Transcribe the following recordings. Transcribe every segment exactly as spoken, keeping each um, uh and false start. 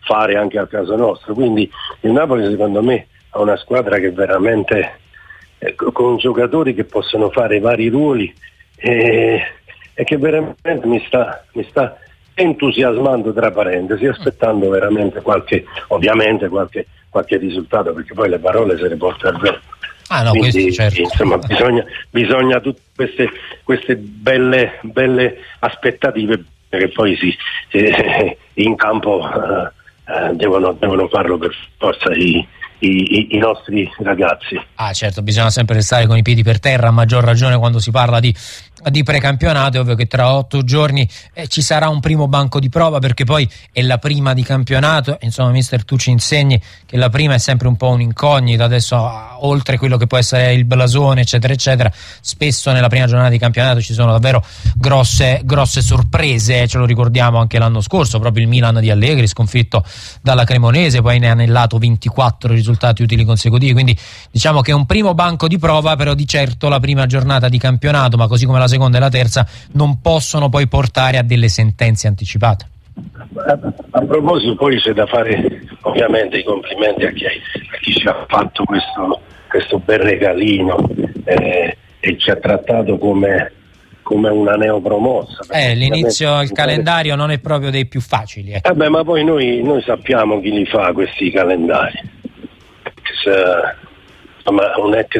fare anche al caso nostro. Quindi il Napoli secondo me ha una squadra che veramente eh, con giocatori che possono fare vari ruoli e, e che veramente mi sta, mi sta entusiasmando, tra parentesi, aspettando veramente qualche, ovviamente qualche, qualche risultato, perché poi le parole se le porta al verbo. Ah, no, Quindi questo, certo. insomma bisogna, bisogna tutte queste, queste belle, belle aspettative che poi si, si in campo eh, eh, devono, devono farlo per forza i, i, i nostri ragazzi. Ah, certo, bisogna sempre restare con i piedi per terra, a maggior ragione quando si parla di, di precampionato. È ovvio che tra otto giorni eh, ci sarà un primo banco di prova, perché poi è la prima di campionato. Insomma, mister, tu ci insegni che la prima è sempre un po' un'incognita. Adesso, oltre quello che può essere il blasone, eccetera eccetera, spesso nella prima giornata di campionato ci sono davvero grosse grosse sorprese. Ce lo ricordiamo anche l'anno scorso, proprio il Milan di Allegri sconfitto dalla Cremonese, poi ne ha anellato ventiquattro risultati utili consecutivi. Quindi diciamo che è un primo banco di prova, però di certo la prima giornata di campionato, ma così come la seconda e la terza, non possono poi portare a delle sentenze anticipate. A, a proposito, poi c'è da fare ovviamente i complimenti a chi, a chi ci ha fatto questo, questo bel regalino eh, e ci ha trattato come, come una neopromossa. Eh, l'inizio, il calendario non è proprio dei più facili. Ecco. Eh beh, ma poi noi, noi sappiamo chi li fa questi calendari. Se, insomma, un ex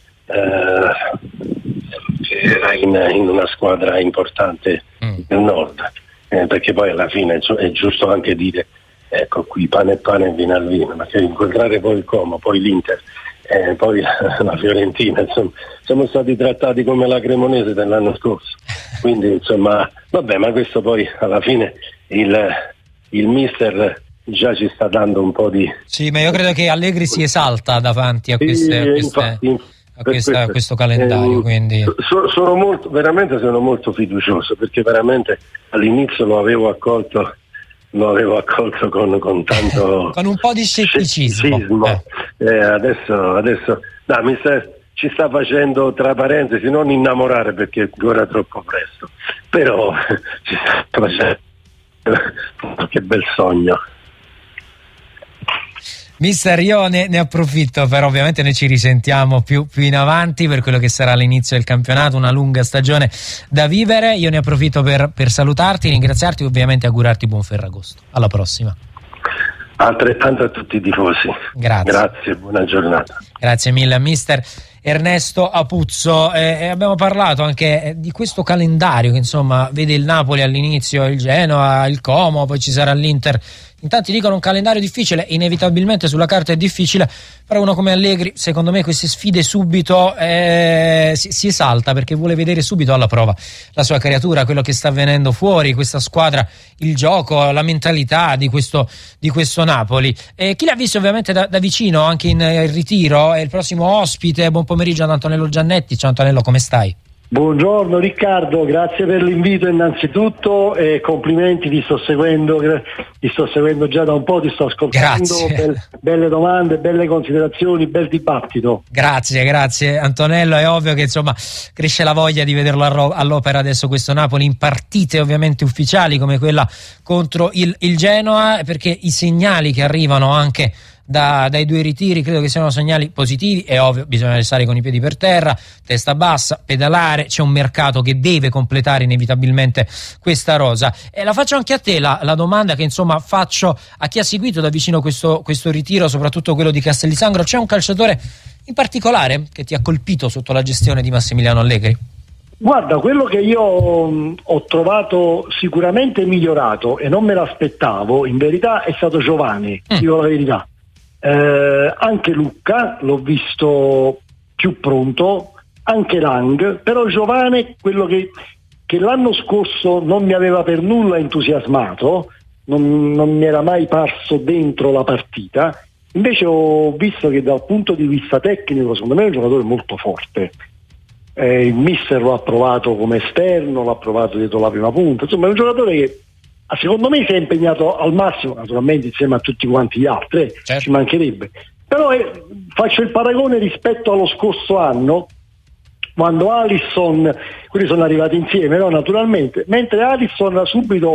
eh, che era in, in una squadra importante mm. del nord, eh, perché poi alla fine è, è giusto anche dire, ecco qui pane e pane e vino al vino, perché incontrare poi il Como, poi l'Inter, eh, poi la, la Fiorentina, insomma, siamo stati trattati come la Cremonese dell'anno scorso. Quindi insomma, vabbè, ma questo poi alla fine il, il mister già ci sta dando un po' di... Sì, ma io credo che Allegri si esalta davanti a, queste, a, queste, infatti, a, questa, a questo calendario. Eh, quindi so, sono molto, veramente sono molto fiducioso, perché veramente all'inizio lo avevo accolto lo avevo accolto con, con tanto... con un po' di scetticismo. Eh. Eh, adesso, adesso no, mi sta, ci sta facendo, tra parentesi, non innamorare perché è ancora troppo presto, però ci sta facendo che bel sogno. Mister, io ne, ne approfitto, però ovviamente noi ci risentiamo più, più in avanti per quello che sarà l'inizio del campionato, una lunga stagione da vivere. Io ne approfitto per, per salutarti, ringraziarti e ovviamente augurarti buon Ferragosto. Alla prossima. Altrettanto a tutti i tifosi. Grazie. Grazie, buona giornata. Grazie mille a mister Ernesto Apuzzo. Eh, abbiamo parlato anche di questo calendario che insomma vede il Napoli all'inizio, il Genoa, il Como, poi ci sarà l'Inter. In tanti dicono un calendario difficile, inevitabilmente sulla carta è difficile, però uno come Allegri, secondo me queste sfide subito eh, si, si esalta, perché vuole vedere subito alla prova la sua creatura, quello che sta avvenendo fuori, questa squadra, il gioco, la mentalità di questo, di questo Napoli. E chi l'ha visto ovviamente da, da vicino, anche in, in ritiro, è il prossimo ospite. Buon pomeriggio ad Antonello Giannetti. Ciao Antonello, come stai? Buongiorno Riccardo, grazie per l'invito innanzitutto e complimenti, ti sto seguendo, ti sto seguendo già da un po', ti sto ascoltando, belle, belle domande, belle considerazioni, bel dibattito. Grazie, grazie Antonello, è ovvio che insomma cresce la voglia di vederlo all'opera adesso questo Napoli in partite ovviamente ufficiali come quella contro il, il Genoa, perché i segnali che arrivano anche Da, dai due ritiri credo che siano segnali positivi. È ovvio, bisogna restare con i piedi per terra, testa bassa, pedalare. C'è un mercato che deve completare inevitabilmente questa rosa. E la faccio anche a te la, la domanda che insomma faccio a chi ha seguito da vicino questo, questo ritiro, soprattutto quello di Castellisangro. C'è un calciatore in particolare che ti ha colpito sotto la gestione di Massimiliano Allegri? Guarda, quello che io mh, ho trovato sicuramente migliorato e non me l'aspettavo in verità è stato Giovani, mm. dico la verità. Eh, anche Lucca l'ho visto più pronto, anche Lang, però Giovane, quello che, che l'anno scorso non mi aveva per nulla entusiasmato, non, non mi era mai parso dentro la partita, invece ho visto che dal punto di vista tecnico secondo me è un giocatore molto forte. Eh, il mister lo ha provato come esterno, l'ha provato dietro la prima punta, insomma è un giocatore che secondo me si è impegnato al massimo, naturalmente insieme a tutti quanti gli altri, eh, certo. Ci mancherebbe, però eh, faccio il paragone rispetto allo scorso anno quando Alisson, quelli sono arrivati insieme, no? Naturalmente, mentre Alisson subito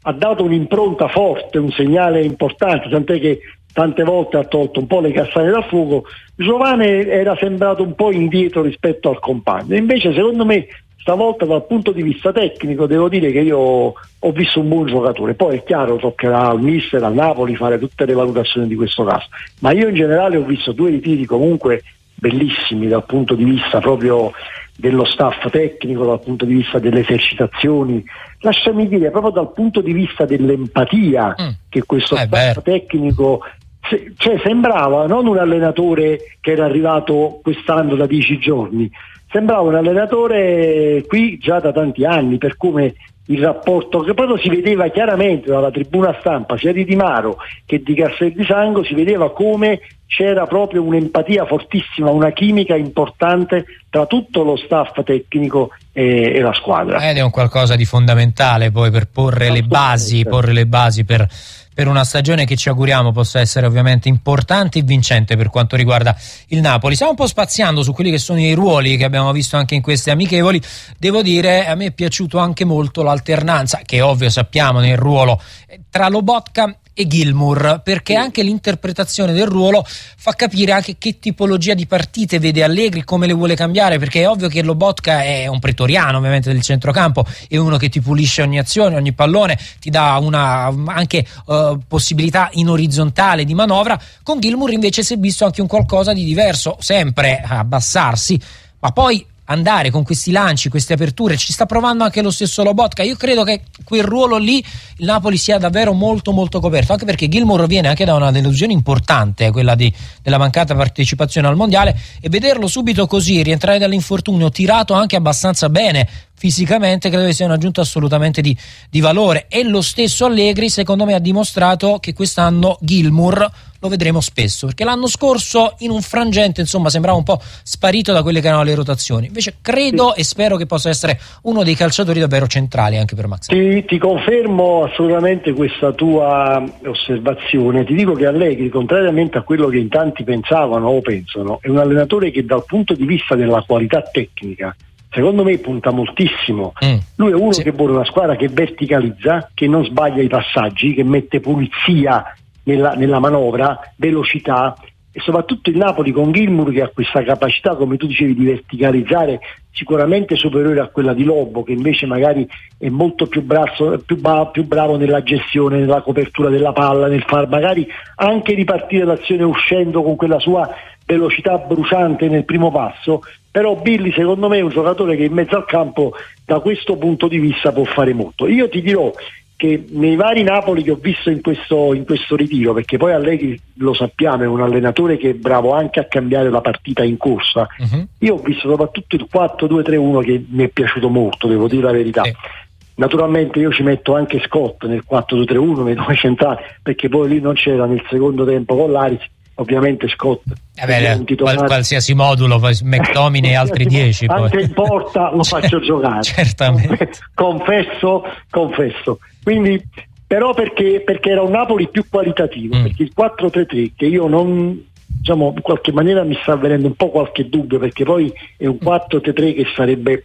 ha dato un'impronta forte, un segnale importante, tant'è che tante volte ha tolto un po' le castagne dal fuoco. Giovane era sembrato un po' indietro rispetto al compagno, invece secondo me stavolta dal punto di vista tecnico devo dire che io ho visto un buon giocatore. Poi è chiaro, toccherà al mister, al Napoli fare tutte le valutazioni di questo caso, ma io in generale ho visto due ritiri comunque bellissimi dal punto di vista proprio dello staff tecnico, dal punto di vista delle esercitazioni, lasciami dire proprio dal punto di vista dell'empatia mm. che questo eh staff beh. tecnico, se, cioè sembrava non un allenatore che era arrivato quest'anno da dieci giorni, sembrava un allenatore qui già da tanti anni, per come il rapporto, che proprio si vedeva chiaramente dalla tribuna stampa sia di Di Maro che di Casteldisango, si vedeva come c'era proprio un'empatia fortissima, una chimica importante tra tutto lo staff tecnico e, e la squadra. Ed è un qualcosa di fondamentale poi per porre le basi, porre le basi per, per una stagione che ci auguriamo possa essere ovviamente importante e vincente per quanto riguarda il Napoli. Stiamo un po' spaziando su quelli che sono i ruoli che abbiamo visto anche in queste amichevoli. Devo dire, a me è piaciuto anche molto l'alternanza, che è ovvio sappiamo nel ruolo, tra Lobotka e Gilmour, perché anche l'interpretazione del ruolo fa capire anche che tipologia di partite vede Allegri, come le vuole cambiare, perché è ovvio che Lobotka è un pretoriano ovviamente del centrocampo, è uno che ti pulisce ogni azione, ogni pallone, ti dà una anche uh, possibilità in orizzontale di manovra. Con Gilmour invece si è visto anche un qualcosa di diverso, sempre abbassarsi, ma poi andare con questi lanci, queste aperture. Ci sta provando anche lo stesso Lobotka. Io credo che quel ruolo lì il Napoli sia davvero molto molto coperto, anche perché Gilmour viene anche da una delusione importante, quella di, della mancata partecipazione al mondiale, e vederlo subito così rientrare dall'infortunio, tirato anche abbastanza bene fisicamente, credo che sia un'aggiunta assolutamente di, di valore. E lo stesso Allegri secondo me ha dimostrato che quest'anno Gilmour lo vedremo spesso, perché l'anno scorso in un frangente insomma sembrava un po' sparito da quelle che erano le rotazioni. Invece credo sì. e spero che possa essere uno dei calciatori davvero centrali anche per Max. Ti, ti confermo assolutamente questa tua osservazione. Ti dico che Allegri, contrariamente a quello che in tanti pensavano o pensano, è un allenatore che dal punto di vista della qualità tecnica secondo me punta moltissimo. Mm. Lui è uno sì. che vuole una squadra che verticalizza, che non sbaglia i passaggi, che mette pulizia nella, nella manovra, velocità, e soprattutto il Napoli con Gilmour che ha questa capacità, come tu dicevi, di verticalizzare, sicuramente superiore a quella di Lobo, che invece magari è molto più, brazo, più, ba, più bravo nella gestione, nella copertura della palla, nel far magari anche ripartire l'azione uscendo con quella sua velocità bruciante nel primo passo. Però Billy secondo me è un giocatore che in mezzo al campo da questo punto di vista può fare molto. Io ti dirò che nei vari Napoli che ho visto in questo, in questo ritiro, perché poi Allegri lo sappiamo è un allenatore che è bravo anche a cambiare la partita in corsa, uh-huh. io ho visto soprattutto il quattro due tre uno che mi è piaciuto molto, devo dire la verità. Sì. Naturalmente io ci metto anche Scott nel quattro due tre uno nei due centrali, perché poi lì non c'era nel secondo tempo con l'Aris. Ovviamente Scott eh beh, qual, qualsiasi modulo, McTominay e altri dieci anche poi. in porta lo faccio giocare certamente. confesso confesso quindi però perché, perché era un Napoli più qualitativo, mm. perché il quattro tre tre che io non, diciamo, in qualche maniera mi sta avvenendo un po' qualche dubbio, perché poi è un quattro tre tre che sarebbe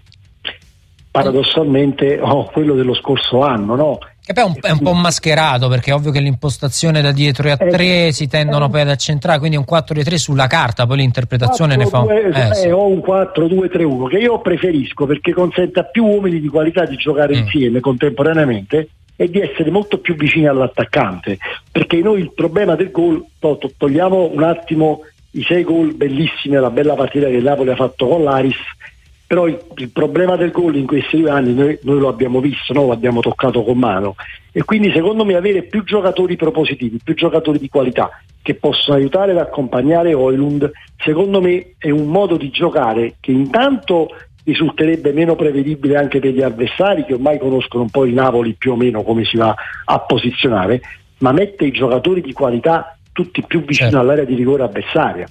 paradossalmente oh, quello dello scorso anno, no? Che poi è un, è un po' mascherato, perché è ovvio che l'impostazione da dietro e a tre eh, si tendono eh, poi ad accentrare, quindi un quattro tre tre sulla carta, poi l'interpretazione ne fa un... Eh, eh, sì. o un quattro due tre uno che io preferisco, perché consente a più uomini di qualità di giocare mm. insieme contemporaneamente e di essere molto più vicini all'attaccante, perché noi il problema del gol, to- togliamo un attimo i sei gol bellissimi, la bella partita che il Napoli ha fatto con l'Aris, però il, il problema del gol in questi due anni noi, noi lo abbiamo visto, no? Lo abbiamo toccato con mano, e quindi secondo me avere più giocatori propositivi, più giocatori di qualità che possono aiutare ad accompagnare Højlund, secondo me è un modo di giocare che intanto risulterebbe meno prevedibile anche per gli avversari, che ormai conoscono un po' il Napoli più o meno come si va a posizionare, ma mette i giocatori di qualità tutti più vicino certo. all'area di rigore avversaria.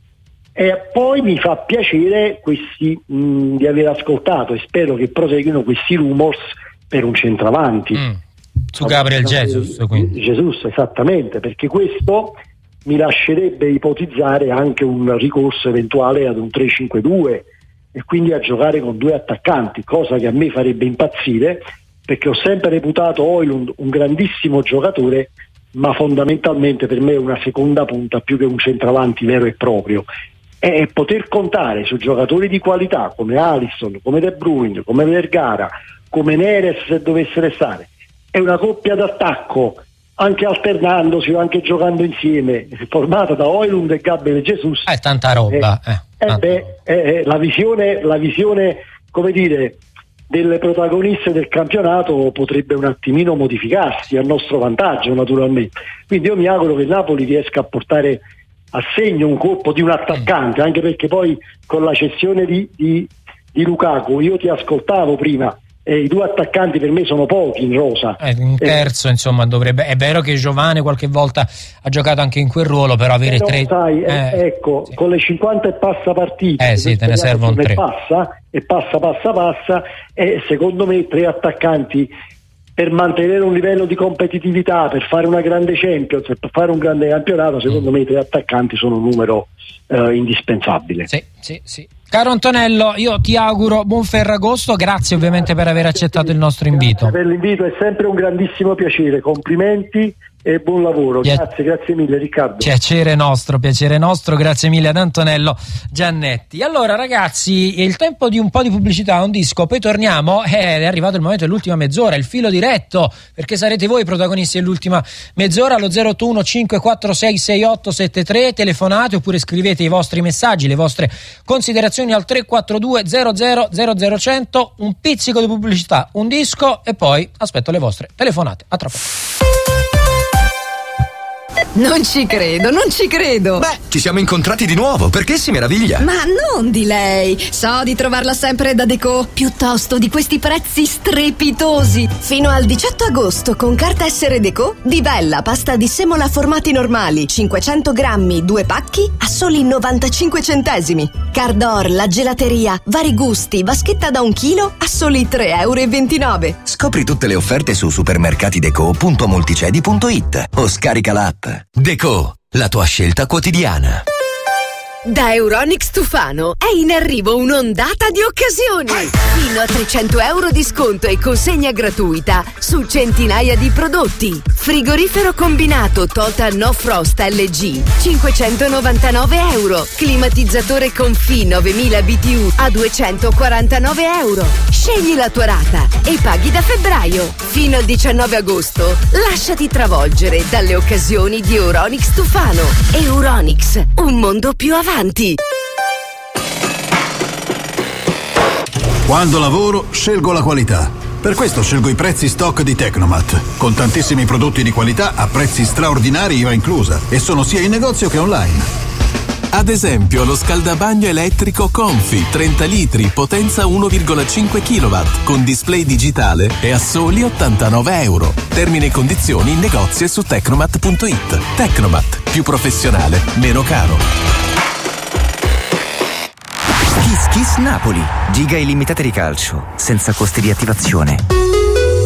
E poi mi fa piacere questi mh, di aver ascoltato, e spero che proseguino questi rumors per un centravanti mm. su Gabriel Jesus, quindi. Jesus, esattamente, perché questo mi lascerebbe ipotizzare anche un ricorso eventuale ad un tre cinque due e quindi a giocare con due attaccanti, cosa che a me farebbe impazzire, perché ho sempre reputato Højlund un grandissimo giocatore, ma fondamentalmente per me è una seconda punta più che un centravanti vero e proprio. E poter contare su giocatori di qualità come Alisson, come De Bruyne, come Vergara, come Neres se dovesse restare, è una coppia d'attacco anche alternandosi o anche giocando insieme, formata da Højlund e Gabriel Jesus. È tanta roba. Eh, eh, eh, beh, eh, la visione, la visione, come dire, delle protagoniste del campionato potrebbe un attimino modificarsi a nostro vantaggio, naturalmente. Quindi io mi auguro che il Napoli riesca a portare a segno un colpo di un attaccante, anche perché poi con la cessione di, di, di Lukaku, io ti ascoltavo prima, e i due attaccanti per me sono pochi in rosa. Eh, un terzo, eh, insomma, dovrebbe. È vero che Giovane qualche volta ha giocato anche in quel ruolo, però avere però, tre. Sai, eh, ecco, sì. con le cinquanta e passa partite, eh sì, te ne servono tre. Passa e passa, passa, passa, e secondo me tre attaccanti per mantenere un livello di competitività, per fare una grande Champions, per fare un grande campionato, secondo mm. me i tre attaccanti sono un numero eh, indispensabile. Sì, sì, sì. Caro Antonello, io ti auguro buon Ferragosto, grazie ovviamente per aver accettato il nostro invito. Grazie per l'invito, è sempre un grandissimo piacere, complimenti e buon lavoro. Pia- grazie, grazie mille Riccardo. Piacere nostro, piacere nostro, grazie mille ad Antonello Giannetti. Allora ragazzi, è il tempo di un po' di pubblicità, un disco, poi torniamo, eh, è arrivato il momento dell'ultima mezz'ora, il filo diretto, perché sarete voi i protagonisti dell'ultima mezz'ora, allo zero otto uno cinque quattro sei sei otto sette tre, telefonate oppure scrivete i vostri messaggi, le vostre considerazioni al tre quattro due zero zero zero zero cento, un pizzico di pubblicità, un disco e poi aspetto le vostre telefonate. A tra poco. Non ci credo, non ci credo. Beh, ci siamo incontrati di nuovo, perché si meraviglia? Ma non di lei. So di trovarla sempre da Deco, piuttosto di questi prezzi strepitosi. Fino al diciotto agosto con carta essere Deco, di Bella pasta di semola formati normali, cinquecento grammi, due pacchi a soli novantacinque centesimi. Cardor, la gelateria, vari gusti, vaschetta da un chilo a soli tre e ventinove euro. Scopri tutte le offerte su supermercatideco punto multicedi punto it o scarica l'app. Deco, la tua scelta quotidiana. Da Euronics Tufano è in arrivo un'ondata di occasioni. Fino a trecento euro di sconto e consegna gratuita su centinaia di prodotti. Frigorifero combinato Total No Frost L G cinquecentonovantanove euro. Climatizzatore Confi novemila B T U a duecentoquarantanove euro. Scegli la tua rata e paghi da febbraio. Fino al diciannove agosto lasciati travolgere dalle occasioni di Euronics Tufano. Euronics, un mondo più avanti. Quando lavoro scelgo la qualità. Per questo scelgo i prezzi stock di Tecnomat, con tantissimi prodotti di qualità a prezzi straordinari I V A inclusa, e sono sia in negozio che online. Ad esempio lo scaldabagno elettrico Confi trenta litri, potenza uno virgola cinque chilowatt, con display digitale e a soli ottantanove euro. Termini e condizioni in negozio e su tecnomat punto it. Tecnomat, più professionale, meno caro. Kiss Kiss Napoli, giga illimitate di calcio, senza costi di attivazione.